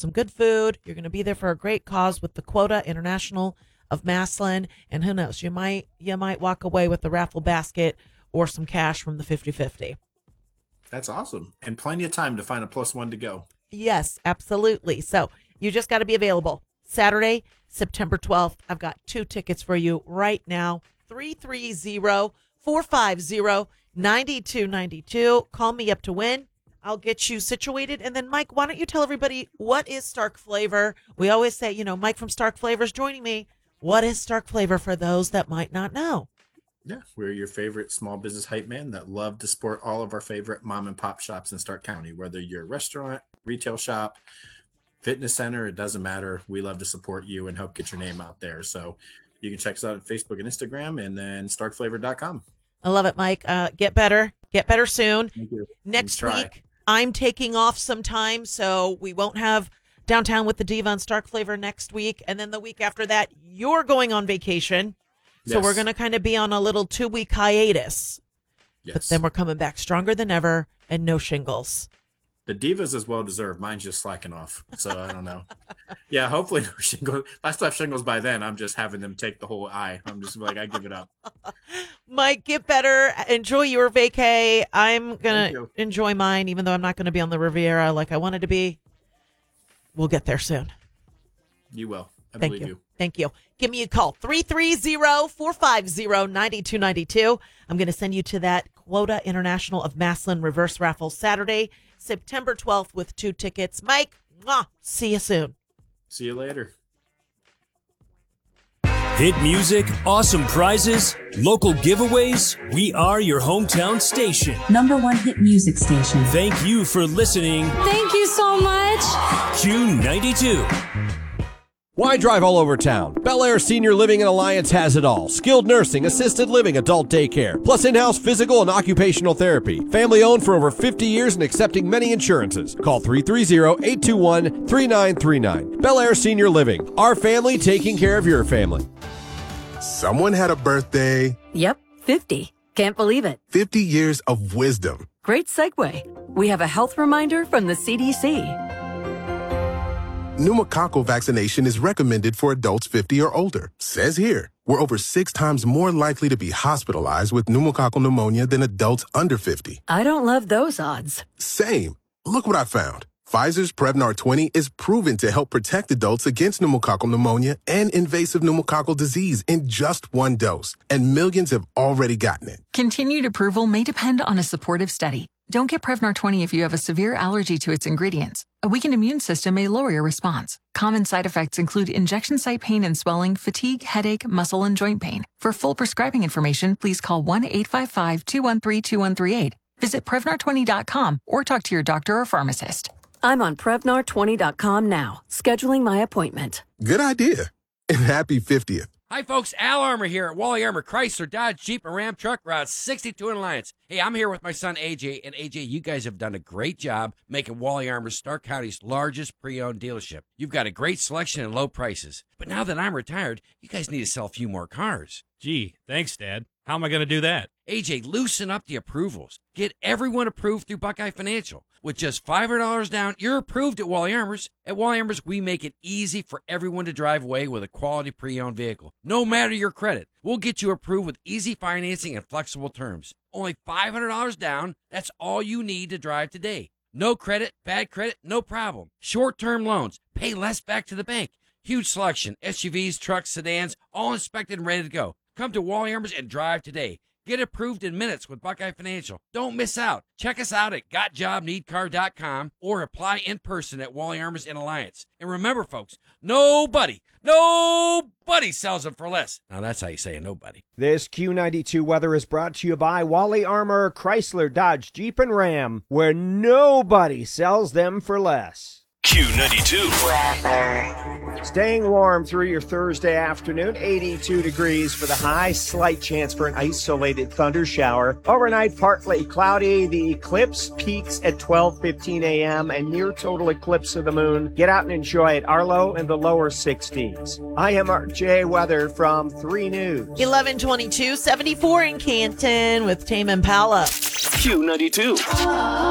some good food. You're going to be there for a great cause with the Quota International of Massillon. And who knows, you might walk away with a raffle basket or some cash from the 50-50. That's awesome. And plenty of time to find a +1 to go. Yes, absolutely. So you just got to be available. Saturday, September 12th. I've got 2 tickets for you right now. 330-450-9292. Call me up to win. I'll get you situated. And then, Mike, why don't you tell everybody what is Stark Flavor? We always say, Mike from Stark Flavor is joining me. What is Stark Flavor for those that might not know? Yeah, we're your favorite small business hype man that love to support all of our favorite mom and pop shops in Stark County. Whether you're a restaurant, retail shop, fitness center, it doesn't matter. We love to support you and help get your name out there. So you can check us out on Facebook and Instagram, and then starkflavor.com. I love it, Mike. Get better soon. Thank you. Next week, I'm taking off some time, so we won't have Downtown with the Diva on Stark Flavor next week. And then the week after that, you're going on vacation. So We're going to kind of be on a little 2-week hiatus. Yes. But then we're coming back stronger than ever and no shingles. The Divas is well-deserved. Mine's just slacking off. So I don't know. Yeah, hopefully no shingles. If I still have shingles by then, I'm just having them take the whole eye. I'm just like, I give it up. Mike, get better. Enjoy your vacay. I'm going to enjoy mine, even though I'm not going to be on the Riviera like I wanted to be. We'll get there soon. You will. I Thank believe you. you. Thank you. Give me a call, 330-450-9292. I'm going to send you to that Quota International of Massillon reverse raffle Saturday, September 12th with 2 tickets. Mike, see you soon. See you later. Hit music, awesome prizes, local giveaways. We are your hometown station. #1 hit music station. Thank you for listening. Thank you so much. Q92. Why drive all over town? Bel Air Senior Living and Alliance has it all. Skilled nursing, assisted living, adult daycare, plus in-house physical and occupational therapy. Family owned for over 50 years and accepting many insurances. Call 330-821-3939. Bel Air Senior Living. Our family taking care of your family. Someone had a birthday. Yep, 50. Can't believe it. 50 years of wisdom. Great segue. We have a health reminder from the CDC. Pneumococcal vaccination is recommended for adults 50 or older. Says here, we're over 6 times more likely to be hospitalized with pneumococcal pneumonia than adults under 50. I don't love those odds. Same. Look what I found. Pfizer's Prevnar 20 is proven to help protect adults against pneumococcal pneumonia and invasive pneumococcal disease in just 1 dose, and millions have already gotten it. Continued approval may depend on a supportive study. Don't get Prevnar 20 if you have a severe allergy to its ingredients. A weakened immune system may lower your response. Common side effects include injection site pain and swelling, fatigue, headache, muscle, and joint pain. For full prescribing information, please call 1-855-213-2138. Visit Prevnar20.com or talk to your doctor or pharmacist. I'm on Prevnar20.com now, scheduling my appointment. Good idea. And happy 50th. Hi, folks. Al Armour here at Wally Armour Chrysler, Dodge, Jeep, and Ram Truck Route 62 in Alliance. Hey, I'm here with my son, AJ. And AJ, you guys have done a great job making Wally Armour Stark County's largest pre-owned dealership. You've got a great selection and low prices. But now that I'm retired, you guys need to sell a few more cars. Gee, thanks, Dad. How am I going to do that? AJ, loosen up the approvals. Get everyone approved through Buckeye Financial. With just $500 down, you're approved at Wally Armour's. At Wally Armour's, we make it easy for everyone to drive away with a quality pre-owned vehicle. No matter your credit, we'll get you approved with easy financing and flexible terms. Only $500 down, that's all you need to drive today. No credit, bad credit, no problem. Short-term loans, pay less back to the bank. Huge selection, SUVs, trucks, sedans, all inspected and ready to go. Come to Wally Armour's and drive today. Get approved in minutes with Buckeye Financial. Don't miss out. Check us out at gotjobneedcar.com or apply in person at Wally Armour's in Alliance. And remember, folks, nobody sells them for less. Now, that's how you say nobody. This Q92 weather is brought to you by Wally Armour, Chrysler, Dodge, Jeep, and Ram, where nobody sells them for less. Q92. Staying warm through your Thursday afternoon, 82 degrees for the high, slight chance for an isolated thunder shower. Overnight, partly cloudy. The eclipse peaks at 12:15 a.m. and near total eclipse of the moon. Get out and enjoy it. Our low in the lower 60s. I am RJ Weather from 3 News. 11:22, 74 in Canton with Tame Impala. Q92.